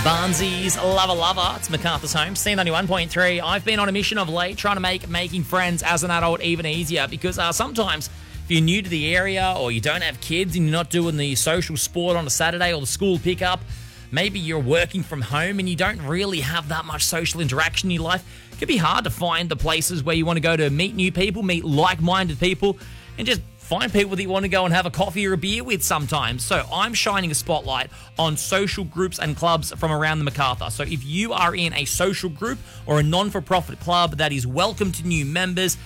Barnsies, Lover. It's MacArthur's home, C91.3. I've been on a mission of late trying to make making friends as an adult even easier because sometimes if you're new to the area or you don't have kids and you're not doing the social sport on a Saturday or the school pickup, maybe you're working from home and you don't really have that much social interaction in your life, it can be hard to find the places where you want to go to meet new people, meet like-minded people, and just find people that you want to go and have a coffee or a beer with sometimes. So I'm shining a spotlight on social groups and clubs from around the MacArthur. So if you are in a social group or a non-for-profit club that is welcome to new members,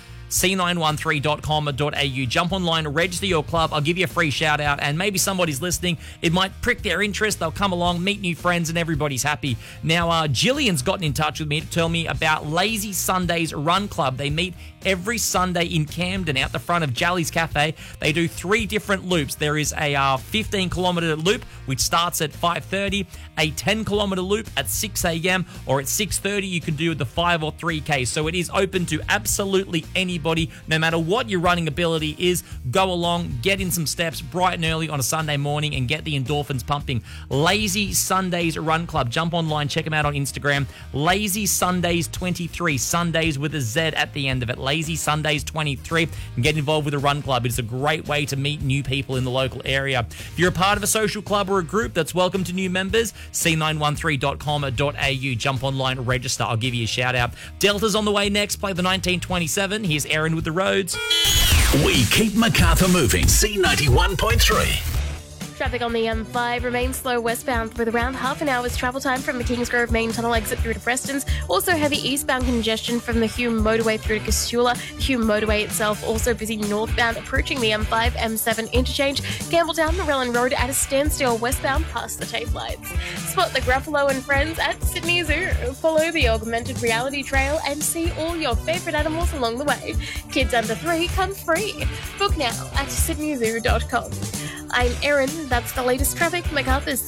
c913.com.au. Jump online, register your club. I'll give you a free shout out, and maybe somebody's listening. It might prick their interest. They'll come along, meet new friends, and everybody's happy. Now, Jillian's gotten in touch with me to tell me about Lazy Sundays Run Club. They meet every Sunday in Camden out the front of Jally's Cafe. They do 3 different loops. There is a 15-kilometre loop, which starts at 5:30, a 10-kilometre loop at 6 a.m, or at 6:30 you can do the 5 or 3K. So it is open to absolutely anybody, no matter what your running ability is. Go along, get in some steps bright and early on a Sunday morning and get the endorphins pumping. Lazy Sundays Run Club. Jump online, check them out on Instagram. Lazy Sundays 23, Sundays with a Z at the end of it. Lazy Sundays 23, and get involved with a run club. It's a great way to meet new people in the local area. If you're a part of a social club or a group that's welcome to new members, c913.com.au. Jump online, register. I'll give you a shout out. Delta's on the way next. Play the 1927. Here's Aaron with the roads. We keep MacArthur moving. C91.3. Traffic on the M5 remains slow westbound with around half an hour's travel time from the Kingsgrove main tunnel exit through to Preston's. Also heavy eastbound congestion from the Hume motorway through to Castula. The Hume motorway itself also busy northbound approaching the M5, M7 interchange. Campbelltown, Morellan Road at a standstill westbound past the tape lights. Spot the Gruffalo and friends at Sydney Zoo. Follow the augmented reality trail and see all your favourite animals along the way. Kids under 3 come free. Book now at sydneyzoo.com. I'm Erin. That's the latest traffic. MacArthur's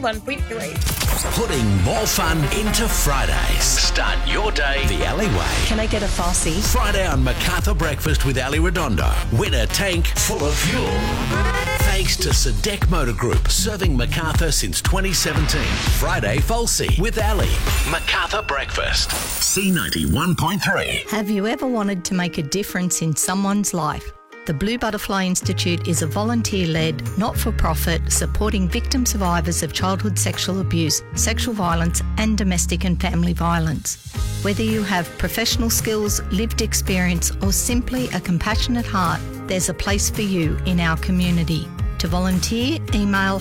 C91.3. Putting more fun into Fridays. Start your day the alleyway. Can I get a Farsi? Friday on MacArthur Breakfast with Ali Redondo. Win a tank full of fuel. Thanks to Sadek Motor Group, serving MacArthur since 2017. Friday Falsey with Ali. MacArthur Breakfast. C91.3. Have you ever wanted to make a difference in someone's life? The Blue Butterfly Institute is a volunteer-led, not-for-profit, supporting victim survivors of childhood sexual abuse, sexual violence and domestic and family violence. Whether you have professional skills, lived experience or simply a compassionate heart, there's a place for you in our community. To volunteer, email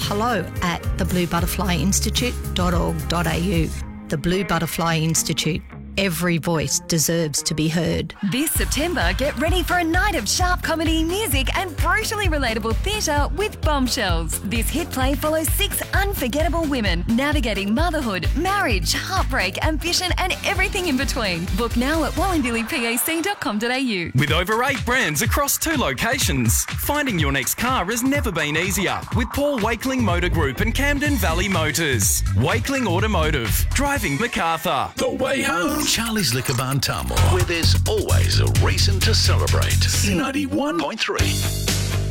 hello@thebluebutterflyinstitute.org.au. The Blue Butterfly Institute. Every voice deserves to be heard. This September, get ready for a night of sharp comedy, music and brutally relatable theatre with Bombshells. This hit play follows 6 unforgettable women navigating motherhood, marriage, heartbreak, ambition and everything in between. Book now at wallinbillypac.com.au. With over 8 brands across 2 locations, finding your next car has never been easier with Paul Wakeling Motor Group and Camden Valley Motors. Wakeling Automotive, driving MacArthur. The way home. Charlie's Liquor Barn Tamworth, where there's always a reason to celebrate. C91.3.